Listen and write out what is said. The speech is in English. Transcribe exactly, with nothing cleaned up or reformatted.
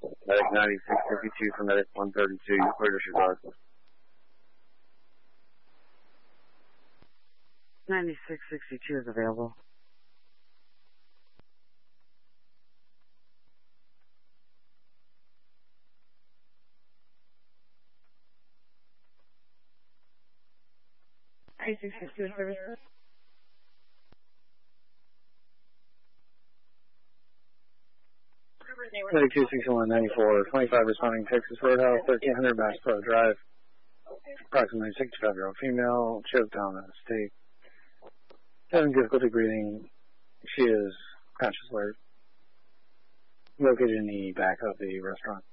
Medic ninety-six fifty-two for Medic one thirty-two. You're clear to Chicago. ninety-six sixty-two is available. ninety-six sixty-two service. thirty-two sixty-one ninety-four, twenty-five responding Texas Roadhouse, thirteen hundred Bass Pro Drive. Approximately sixty-five-year-old female, choked on a steak. Having difficulty breathing. She is conscious alert. Located in the back of the restaurant.